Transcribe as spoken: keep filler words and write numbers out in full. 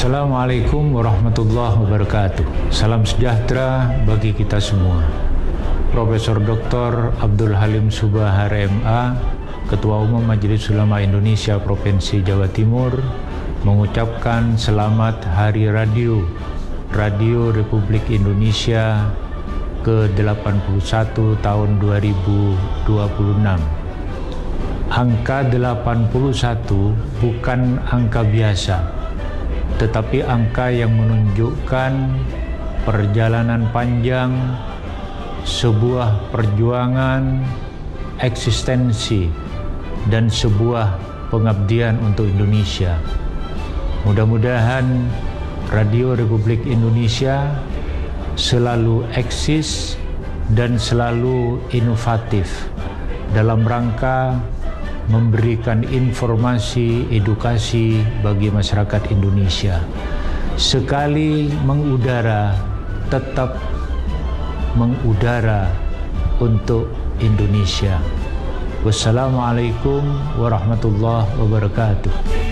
Assalamualaikum warahmatullahi wabarakatuh. Salam sejahtera bagi kita semua. Profesor Doktor Abdul Halim Subahar M A, Ketua Umum Majelis Ulama Indonesia Provinsi Jawa Timur, mengucapkan selamat Hari Radio, Radio Republik Indonesia ke delapan puluh satu tahun dua ribu dua puluh enam. Angka delapan puluh satu bukan angka biasa, tetapi angka yang menunjukkan perjalanan panjang sebuah perjuangan eksistensi dan sebuah pengabdian untuk Indonesia. Mudah-mudahan Radio Republik Indonesia selalu eksis dan selalu inovatif dalam rangka memberikan informasi, edukasi bagi masyarakat Indonesia. Sekali mengudara, tetap mengudara untuk Indonesia. Wassalamualaikum warahmatullahi wabarakatuh.